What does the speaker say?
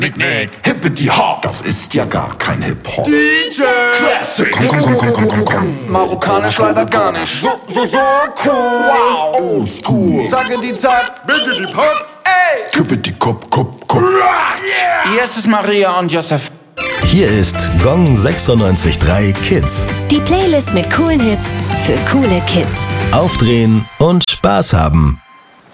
Nick. Hippity Hop, das ist ja gar kein Hip-Hop. DJ Classic. Komm. Marokkanisch leider gar nicht. So cool. Wow, old school. Sage die Zeit, bigge die Pop. Ey. Hippity Kop. Hier ist es Maria und Josef. Hier ist Gong 96.3 Kids. Die Playlist mit coolen Hits für coole Kids. Aufdrehen und Spaß haben.